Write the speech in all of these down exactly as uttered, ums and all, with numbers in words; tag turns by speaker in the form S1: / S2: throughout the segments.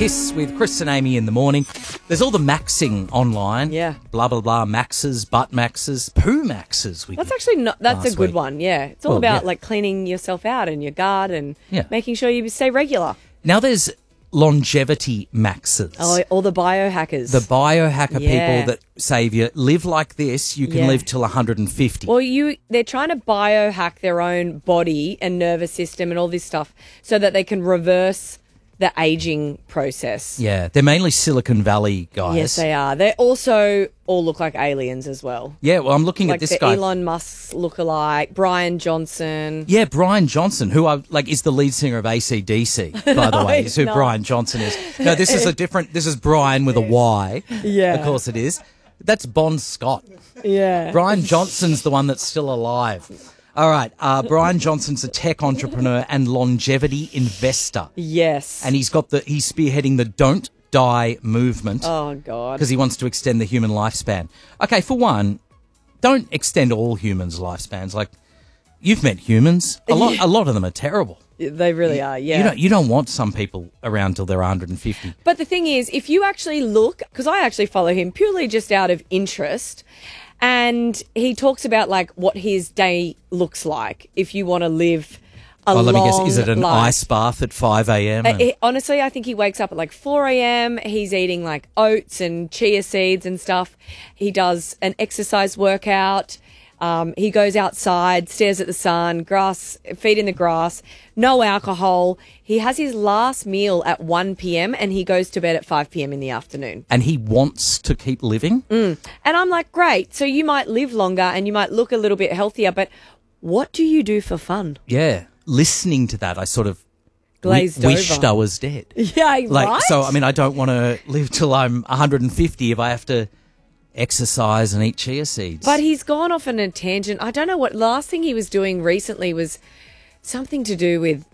S1: Kiss with Chris and Amy in the morning. There's all the maxing online.
S2: Yeah.
S1: Blah, blah, blah. Maxes, butt maxes, poo maxes. We
S2: That's
S1: did
S2: actually not, that's a
S1: last
S2: good
S1: week.
S2: one, yeah. It's all
S1: Well,
S2: about
S1: yeah.
S2: like cleaning yourself out and your gut and
S1: Yeah.
S2: making sure you stay regular.
S1: Now there's longevity maxes.
S2: Oh, all the biohackers.
S1: The biohacker
S2: Yeah.
S1: people that say if you live like this, you can
S2: Yeah.
S1: live till one hundred fifty.
S2: Well, you they're trying to biohack their own body and nervous system and all this stuff so that they can reverse the aging process.
S1: Yeah, they're mainly Silicon Valley guys.
S2: Yes, they are. They also all look like aliens as well.
S1: Yeah, well, I'm looking
S2: Like
S1: at this
S2: the
S1: guy.
S2: Elon Musk lookalike, Brian Johnson.
S1: Yeah, Brian Johnson, who I like is the lead singer of A C D C, by the
S2: No,
S1: way,
S2: he's
S1: is who
S2: not.
S1: Brian Johnson is. No, this is a different, this is Brian with a Y.
S2: Yeah.
S1: Of course it is. That's Bon Scott.
S2: Yeah.
S1: Brian Johnson's the one that's still alive. All right, uh, Brian Johnson's a tech entrepreneur and longevity investor.
S2: Yes.
S1: And he's got the, he's spearheading the Don't Die movement.
S2: Oh, God.
S1: Because he wants to extend the human lifespan. Okay, for one, don't extend all humans' lifespans. Like, you've met humans. A lot, a lot of them are terrible.
S2: They really are, yeah.
S1: You don't, you don't want some people around till they're one hundred fifty.
S2: But the thing is, if you actually look, because I actually follow him purely just out of interest, and he talks about like what his day looks like if you want to live a
S1: Oh, let me guess,
S2: long
S1: is it an
S2: life.
S1: ice bath at five a.m.?
S2: Uh, he- honestly, I think he wakes up at like four a.m. He's eating like oats and chia seeds and stuff. He does an exercise workout. Um, he goes outside, stares at the sun, grass, feet in the grass, no alcohol. He has his last meal at one p.m. and he goes to bed at five p.m. in the afternoon.
S1: And he wants to keep living?
S2: And I'm like, great. So you might live longer and you might look a little bit healthier, but what do you do for fun?
S1: Yeah. Listening to that, I sort of
S2: Glazed
S1: wi- wished
S2: over.
S1: I was dead.
S2: Yeah,
S1: Like,
S2: right?
S1: so, I mean, I don't want to live till I'm one hundred fifty if I have to exercise and eat chia seeds.
S2: But he's gone off on a tangent. I don't know what last thing he was doing recently was something to do with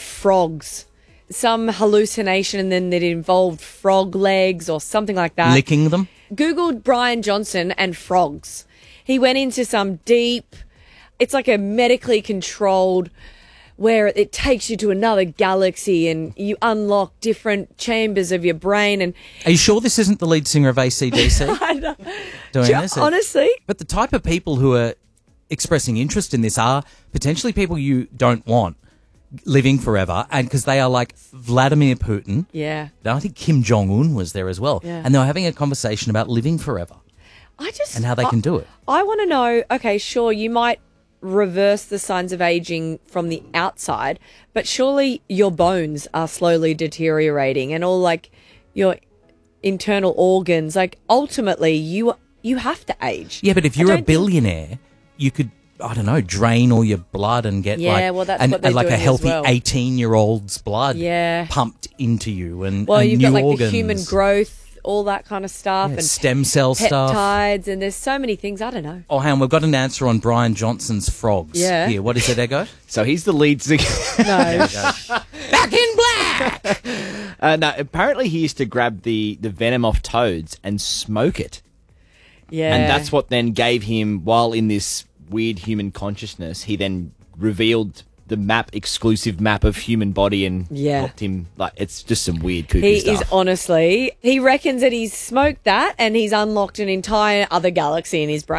S2: frogs. Some hallucination and then it involved frog legs or something like that.
S1: Licking them?
S2: Googled Brian Johnson and frogs. He went into some deep, it's like a medically controlled where it takes you to another galaxy and you unlock different chambers of your brain and
S1: Are you sure this isn't the lead singer of A C D C
S2: I know.
S1: doing
S2: Ju-
S1: this?
S2: honestly,
S1: But the type of people who are expressing interest in this are potentially people you don't want living forever, and because they are like Vladimir Putin.
S2: yeah.
S1: I think Kim Jong-un was there as well.
S2: Yeah.
S1: And they were having a conversation about living forever
S2: I just
S1: and how they
S2: I-
S1: can do it.
S2: I want to know, okay, sure, you might reverse the signs of aging from the outside, but surely your bones are slowly deteriorating and all like your internal organs, like ultimately you you have to age.
S1: Yeah, but if
S2: I
S1: you're
S2: don't
S1: a
S2: think-
S1: billionaire, you could, I don't know, drain all your blood and get
S2: Yeah,
S1: like,
S2: well, that's
S1: and,
S2: what they're
S1: and like a
S2: doing as
S1: healthy
S2: well.
S1: eighteen-year-old's blood
S2: Yeah.
S1: pumped into you and,
S2: Well,
S1: and
S2: you've
S1: new
S2: got like
S1: organs.
S2: the human growth, all that kind of stuff,
S1: Yeah,
S2: and
S1: stem cell stuff.
S2: peptides, and there's so many things. I don't know.
S1: Oh, hang on, we've got an answer on Brian Johnson's frogs.
S2: Yeah.
S1: Here, what is it, Ego?
S3: So he's the lead singer.
S2: No.
S1: Back in black!
S3: uh, no, apparently he used to grab the, the venom off toads and smoke it.
S2: Yeah.
S3: And that's what then gave him, while in this weird human consciousness, he then revealed the map, exclusive map of human body and
S2: Yeah.
S3: helped him. Like, it's just some weird kooky
S2: He
S3: stuff.
S2: is honestly, he reckons that he's smoked that and he's unlocked an entire other galaxy in his brain.